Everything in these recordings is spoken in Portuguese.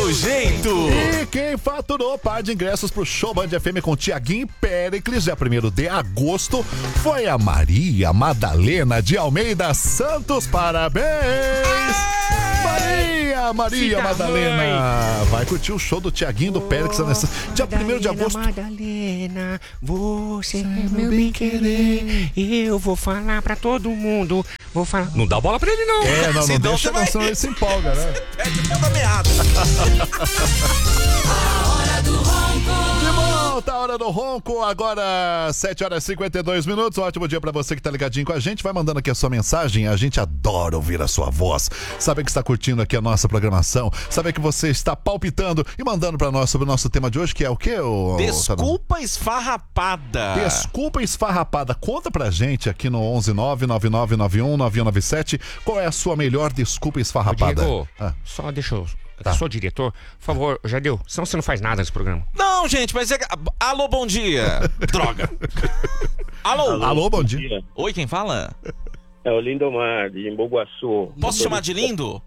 pelo jeito. E quem faturou o par de ingressos pro Show Band FM com Tiaguinho e Péricles, dia 1º de agosto, foi a Maria Madalena de Almeida Santos. Parabéns! Maria Madalena vai curtir o show do Tiaguinho e do Péricles nesse dia 1º de agosto. Madalena, você é meu bem querer. Eu vou falar pra todo mundo. Vou falar. Não dá bola pra ele, não. Não deixa, senão ele se empolga, né? Toda meada. De volta, a hora do ronco, agora 7h52. Ótimo dia pra você que tá ligadinho com a gente. Vai mandando aqui a sua mensagem, a gente adora ouvir a sua voz. Saber que está curtindo aqui a nossa programação, saber que você está palpitando e mandando pra nós sobre o nosso tema de hoje, que é o quê? Desculpa esfarrapada. Desculpa esfarrapada. Conta pra gente aqui no 11999919197 qual é a sua melhor desculpa esfarrapada. Diego, só deixa eu... Tá. Sou diretor, por favor, já deu. Senão você não faz nada nesse programa. Não, gente, mas é... Alô, bom dia. Droga. Alô, bom dia. Oi, quem fala? É o Lindomar, de Embu-Guaçu. Posso chamar de lindo?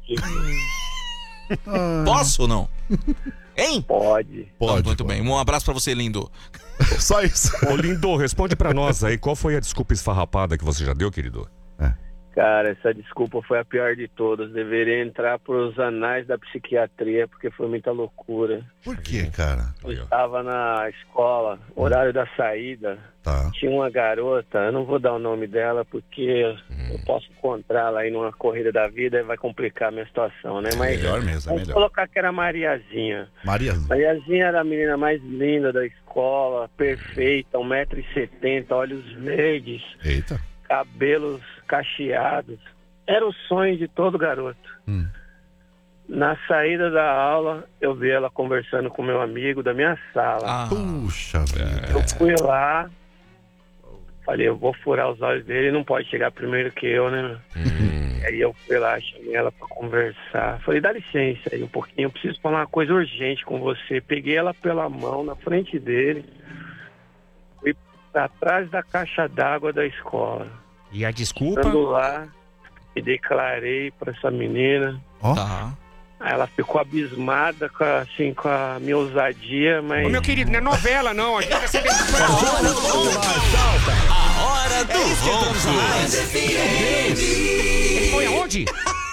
Posso ou não? Hein? Pode. Então, muito bem, um abraço pra você, lindo. Só isso. Ô, lindo, responde pra nós aí, qual foi a desculpa esfarrapada que você já deu, querido? Cara, essa desculpa foi a pior de todas. Deveria entrar pros anais da psiquiatria, porque foi muita loucura. Por quê, cara? Eu estava na escola, horário da saída. Tá. Tinha uma garota, eu não vou dar o nome dela, porque eu posso encontrá-la aí numa corrida da vida e vai complicar a minha situação, né? Mas Melhor mesmo, vamos colocar que era Mariazinha. Mariazinha era a menina mais linda da escola, perfeita, 1,70 m, olhos verdes. Eita. Cabelos cacheados. Era o sonho de todo garoto. Na saída da aula, eu vi ela conversando com meu amigo da minha sala. Puxa vida. Eu fui lá, falei, eu vou furar os olhos dele, não pode chegar primeiro que eu, né? Aí eu fui lá, chamei ela pra conversar. Falei, dá licença aí um pouquinho, eu preciso falar uma coisa urgente com você. Peguei ela pela mão na frente dele, fui atrás da caixa d'água da escola. E a desculpa? Estando lá, me declarei pra essa menina. Tá. Aí ela ficou abismada com a minha ousadia, mas... Ô, meu querido, não é novela, não. A gente vai saber... A hora do ronco. Ele foi aonde?